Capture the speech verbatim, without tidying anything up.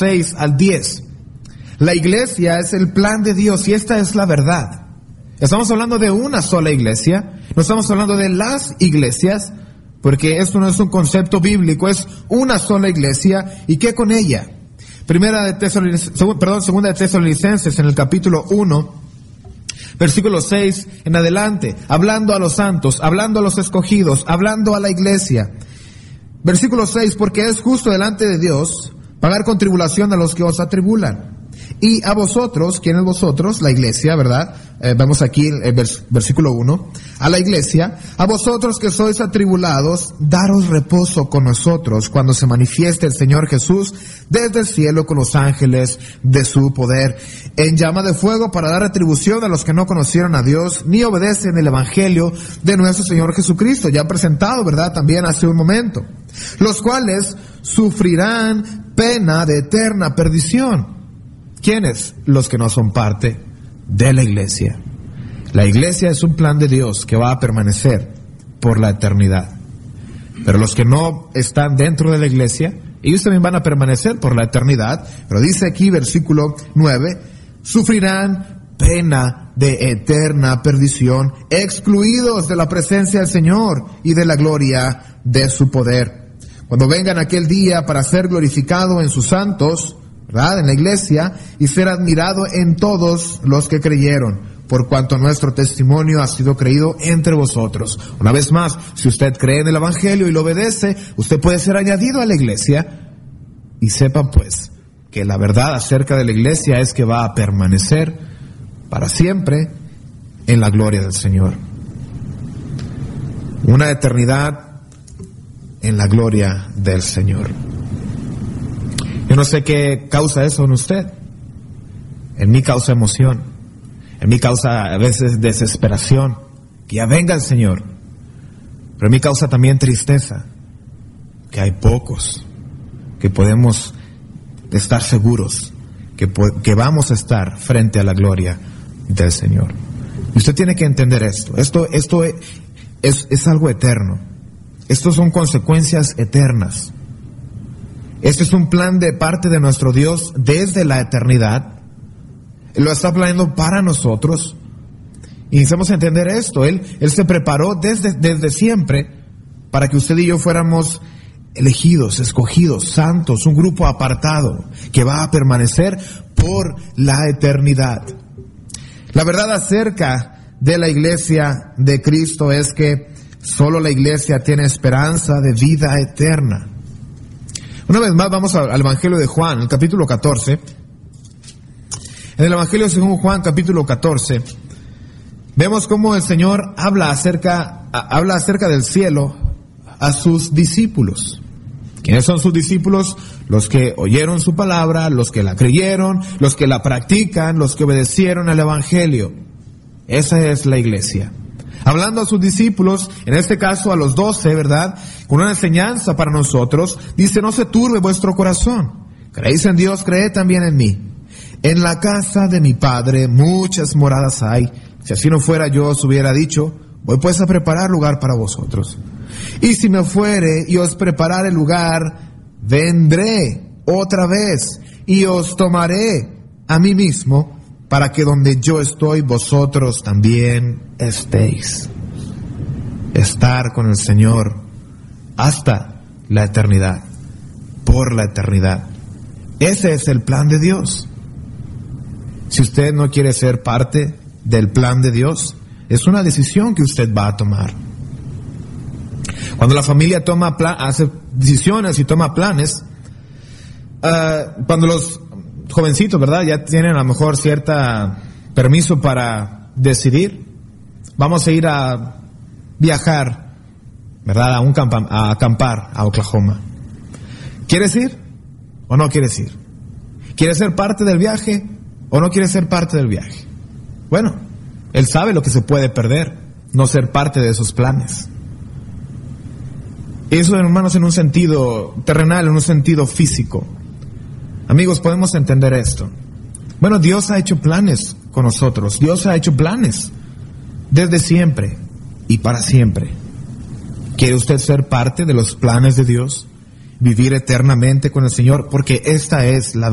seis al diez. La iglesia es el plan de Dios y esta es la verdad. Estamos hablando de una sola iglesia, no estamos hablando de las iglesias, porque esto no es un concepto bíblico, es una sola iglesia. ¿Y qué con ella? Primera de Tesalonicenses, perdón, segunda de Tesalonicenses en el capítulo uno, versículo seis en adelante, hablando a los santos, hablando a los escogidos, hablando a la iglesia. Versículo seis, porque es justo delante de Dios pagar con tribulación a los que os atribulan. Y a vosotros, ¿quién es vosotros? La iglesia, ¿verdad? Eh, vamos aquí, el vers- versículo uno. A la iglesia, a vosotros que sois atribulados, daros reposo con nosotros cuando se manifieste el Señor Jesús desde el cielo con los ángeles de su poder, en llama de fuego para dar retribución a los que no conocieron a Dios, ni obedecen el evangelio de nuestro Señor Jesucristo, ya presentado, ¿verdad? También hace un momento. Los cuales sufrirán pena de eterna perdición. ¿Quiénes? Los que no son parte de la iglesia. La iglesia es un plan de Dios que va a permanecer por la eternidad. Pero los que no están dentro de la iglesia, ellos también van a permanecer por la eternidad. Pero dice aquí, versículo nueve, sufrirán pena de eterna perdición, excluidos de la presencia del Señor y de la gloria de su poder. Cuando vengan aquel día para ser glorificado en sus santos, ¿verdad? En la iglesia, y ser admirado en todos los que creyeron, por cuanto nuestro testimonio ha sido creído entre vosotros. Una vez más, si usted cree en el evangelio y lo obedece, usted puede ser añadido a la iglesia. Y sepan pues que la verdad acerca de la iglesia es que va a permanecer para siempre en la gloria del Señor. Una eternidad en la gloria del Señor. Yo no sé qué causa eso en usted. En mí causa emoción. En mí causa a veces desesperación. Que ya venga el Señor. Pero en mí causa también tristeza. Que hay pocos que podemos estar seguros que, que vamos a estar frente a la gloria del Señor. Y usted tiene que entender esto. Esto, esto es, es, es algo eterno. Estos son consecuencias eternas. Este es un plan de parte de nuestro Dios desde la eternidad. Él lo está planeando para nosotros. Y necesitamos entender esto. Él, Él se preparó desde, desde siempre para que usted y yo fuéramos elegidos, escogidos, santos, un grupo apartado que va a permanecer por la eternidad. La verdad acerca de la iglesia de Cristo es que solo la iglesia tiene esperanza de vida eterna. Una vez más vamos al Evangelio de Juan, el capítulo catorce. En el Evangelio según Juan, capítulo catorce, vemos cómo el Señor habla acerca, habla acerca del cielo a sus discípulos. ¿Quiénes son sus discípulos? Los que oyeron su palabra, los que la creyeron, los que la practican, los que obedecieron al Evangelio. Esa es la iglesia. Hablando a sus discípulos, en este caso a los doce, ¿verdad? Con una enseñanza para nosotros, dice: no se turbe vuestro corazón. Creéis en Dios, creed también en mí. En la casa de mi Padre muchas moradas hay. Si así no fuera, yo os hubiera dicho: voy pues a preparar lugar para vosotros. Y si me fuere y os preparare lugar, vendré otra vez y os tomaré a mí mismo, para que donde yo estoy, vosotros también estéis. Estar con el Señor hasta la eternidad, por la eternidad. Ese es el plan de Dios. Si usted no quiere ser parte del plan de Dios, es una decisión que usted va a tomar. Cuando la familia toma plan, hace decisiones y toma planes, uh, cuando los jovencitos, ¿verdad?, ya tienen a lo mejor cierta permiso para decidir, vamos a ir a viajar, ¿verdad?, a un campa, a acampar a Oklahoma. ¿Quieres ir o no quieres ir? ¿Quieres ser parte del viaje o no quieres ser parte del viaje? Bueno, él sabe lo que se puede perder, no ser parte de esos planes. Eso, hermanos, en un sentido terrenal, en un sentido físico. Amigos, podemos entender esto. Bueno, Dios ha hecho planes con nosotros. Dios ha hecho planes desde siempre y para siempre. ¿Quiere usted ser parte de los planes de Dios? Vivir eternamente con el Señor, porque esta es la